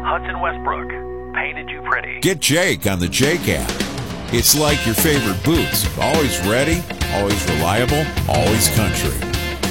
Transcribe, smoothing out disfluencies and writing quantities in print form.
Hudson Westbrook, painted you pretty. Get Jake on the Jake app. It's like your favorite boots. Always ready, always reliable, always country.